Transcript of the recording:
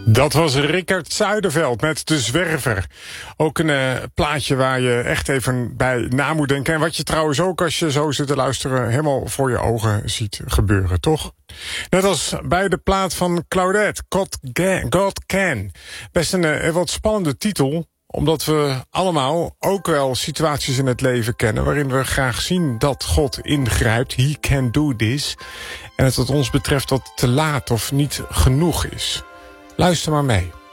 Dat was Rickert Zuiderveld met De Zwerver. Ook een plaatje waar je echt even bij na moet denken. En wat je trouwens ook, als je zo zit te luisteren, helemaal voor je ogen ziet gebeuren, toch? Net als bij de plaat van Claudette, God Can. Best een wat spannende titel, omdat we allemaal ook wel situaties in het leven kennen waarin we graag zien dat God ingrijpt. He can do this. En het wat ons betreft dat te laat of niet genoeg is. Luister maar mee.